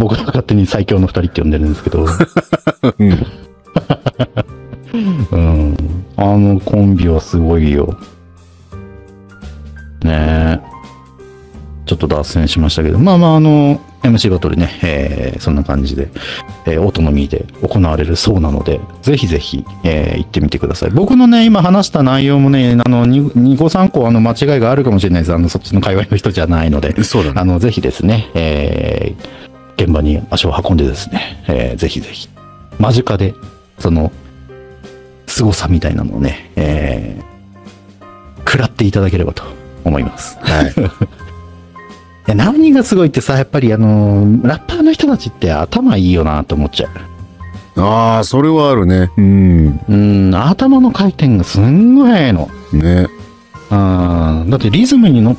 僕が勝手に最強の二人って呼んでるんですけど。 うん。 うん。あのコンビはすごいよ。ねえ。ちょっと脱線しましたけど、まあまあMC バトルね、そんな感じで、オートノミーで行われるそうなので、ぜひぜひ、行ってみてください。僕のね、今話した内容もね、2個3個間違いがあるかもしれないです。そっちの界隈の人じゃないので、 そうだね。 ぜひですね、現場に足を運んでですね、ぜひぜひ、間近で、その、凄さみたいなのをね、食らっていただければと思います。はい。いや、何がすごいってさ、やっぱりラッパーの人たちって頭いいよなと思っちゃう。 ああ、それはあるね。うん。 頭の回転がすんごい速いの。 ね。 だってリズムに乗って、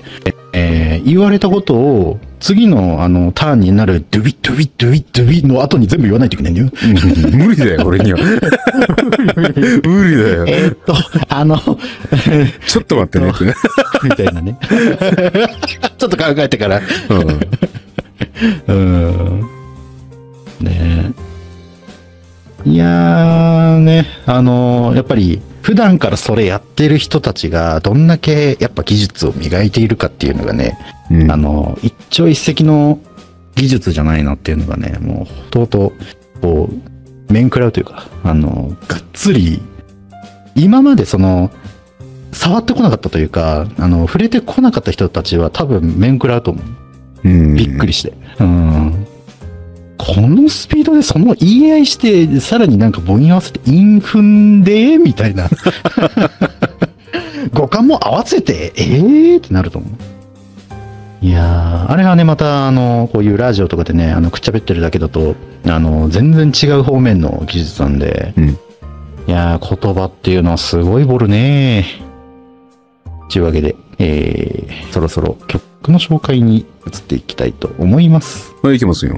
言われたことを、次のターンになるドゥビッドゥビッドゥビッドゥビの後に全部言わないといけないんだよ。 無理だよ、俺には。無理だよ。 ちょっと待ってね。 みたいなね。ちょっと考えてから。ねえ。いやーね、やっぱり、普段からそれやってる人たちがどんだけやっぱ技術を磨いているかっていうのがね、一朝一夕の技術じゃないなっていうのがね、もうとうとう、こう、面食らうというか、がっつり、今まで触ってこなかったというか、触れてこなかった人たちは多分面食らうと思う。びっくりして。このスピードでその言い合いして、さらになんか母音合わせて韻踏んで、みたいな。語感も合わせて、ってなると思う。いやー、あれはね、また、こういうラジオとかでね、くっちゃべってるだけだと、全然違う方面の技術なんで、いやー、言葉っていうのはすごいボルねー。というわけで、そろそろ曲の紹介に移っていきたいと思います。 はい、いきますよ。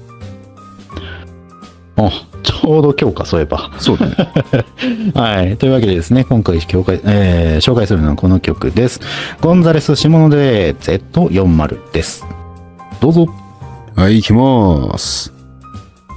ちょうど今日か、そういえば。 そうだね。 はい。というわけでですね、今回紹介するのはこの曲です。ゴンザレス・シモノで Z40 です。どうぞ。 はい、いきます。